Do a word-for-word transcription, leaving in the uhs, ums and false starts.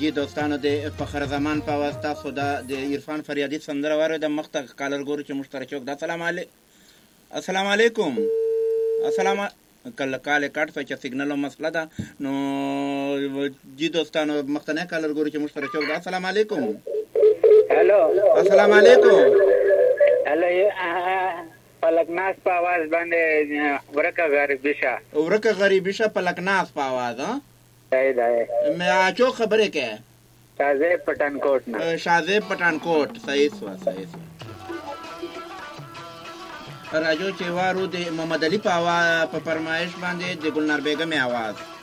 جی دوستانو د فخر زمان په اواز تاسو د عرفان فریادي سندره واورېده. مخته کالر ګورو چې موږ سره چوک ده. السلام علیکم. السلام علیکم. السلام کله کال کټ په چې سیګنل مسله ده نو جی دوستانو مختنه کالر ګورو چې موږ سره چوک ده. السلام علیکم. هلو السلام علیکم. هلو پلکناس په आवाज باندې ورکه غریبی شه ورکه غریبی شه پلکناس په आवाज ها صحیح ده. مې اچو خبره کې شازه پټانکوټ نه شازه پټانکوټ صحیح سو صحیح سو راجو چې وارو د محمد علي په فرمایش باندې د ګلنار بیگم आवाज